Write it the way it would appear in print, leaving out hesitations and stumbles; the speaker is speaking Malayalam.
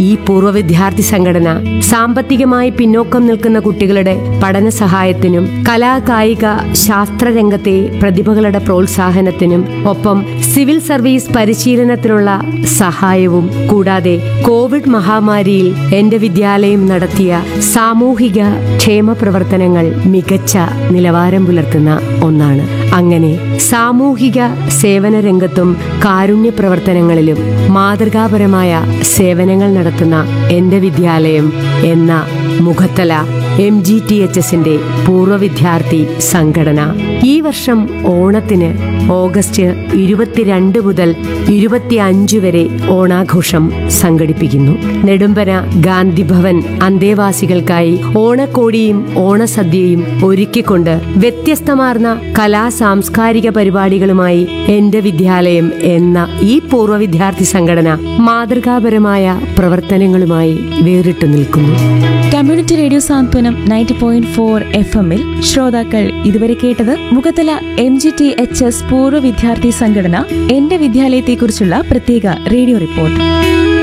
ഈ പൂർവ്വ വിദ്യാർത്ഥി സംഘടന സാമ്പത്തികമായി പിന്നോക്കം നിൽക്കുന്ന കുട്ടികളുടെ പഠന സഹായത്തിനും കലാകായിക ശാസ്ത്രരംഗത്തെ പ്രതിഭകളുടെ പ്രോത്സാഹനത്തിനും ഒപ്പം സിവിൽ സർവീസ് പരിശീലനത്തിനുള്ള സഹായവും കൂടാതെ കോവിഡ് മഹാമാരിയിൽ എന്റെ വിദ്യാലയം നടത്തിയ സാമൂഹിക ക്ഷേമ പ്രവർത്തനങ്ങൾ മികച്ച നിലവാരം പുലർത്തുന്ന ഒന്നാണ്. അങ്ങനെ സാമൂഹിക സേവന രംഗത്തും കാരുണ്യ പ്രവർത്തനങ്ങളിലും മാതൃകാപരമായ സേവനങ്ങൾ നടത്തുന്ന എന്റെ വിദ്യാലയം എന്ന മുഖത്തല MGTHSന്റെ പൂർവ്വ വിദ്യാർത്ഥി സംഘടന ഈ വർഷം ഓണത്തിന് ഓഗസ്റ്റ് 22 മുതൽ 25 വരെ ഓണാഘോഷം സംഘടിപ്പിക്കുന്നു. നെടുമ്പന ഗാന്ധി ഭവൻ അന്തേവാസികൾക്കായി ഓണക്കോടിയും ഓണസദ്യയും ഒരുക്കിക്കൊണ്ട് വ്യത്യസ്തമാർന്ന കലാസാംസ്കാരിക പരിപാടികളുമായി എന്റെ വിദ്യാലയം എന്ന ഈ പൂർവ്വ വിദ്യാർത്ഥി സംഘടന മാതൃകാപരമായ പ്രവർത്തനങ്ങളുമായി വേറിട്ടു നിൽക്കുന്നു. കമ്മ്യൂണിറ്റി റേഡിയോ സാന്ത്വനം 90.4 FM-ൽ ശ്രോതാക്കൾ ഇതുവരെ കേട്ടത് മുഖത്തല MGTHS പൂർവ്വ വിദ്യാർത്ഥി സംഘടന എന്റെ വിദ്യാലയത്തെക്കുറിച്ചുള്ള പ്രത്യേക റേഡിയോ റിപ്പോർട്ട്.